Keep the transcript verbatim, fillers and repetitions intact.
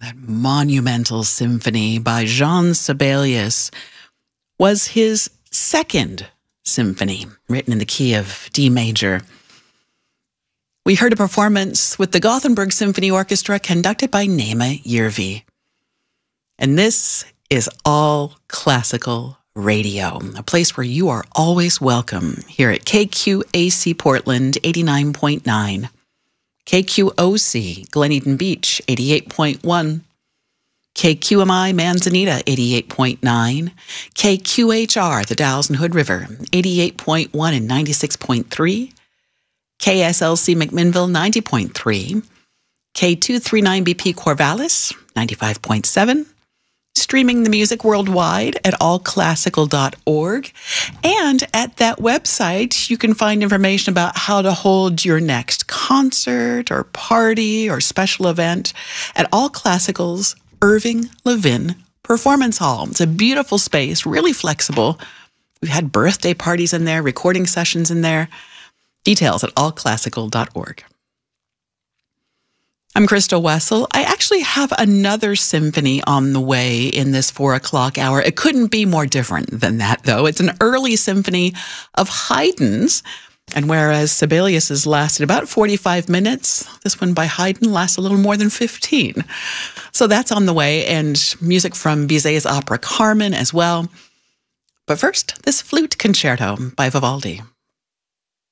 that monumental symphony by Jean Sibelius was his second symphony, written in the key of D major. We heard a performance with the Gothenburg Symphony Orchestra conducted by Naima Järvi. And this is All Classical Radio, a place where you are always welcome here at K Q A C Portland eighty-nine point nine, K Q O C Glen Eden Beach eighty-eight point one, K Q M I Manzanita eighty-eight point nine, K Q H R the Dalles and Hood River eighty-eight point one and ninety-six point three, K S L C McMinnville ninety point three, K two thirty-nine B P Corvallis ninety-five point seven, streaming the music worldwide at all classical dot org. And at that website, you can find information about how to hold your next concert or party or special event at All Classical's Irving Levin Performance Hall. It's a beautiful space, really flexible. We've had birthday parties in there, recording sessions in there. Details at all classical dot org. I'm Crystal Wessel. I actually have another symphony on the way in this four o'clock hour. It couldn't be more different than that, though. It's an early symphony of Haydn's. And whereas Sibelius's lasted about forty-five minutes, this one by Haydn lasts a little more than fifteen. So that's on the way, and music from Bizet's opera Carmen as well. But first, this flute concerto by Vivaldi.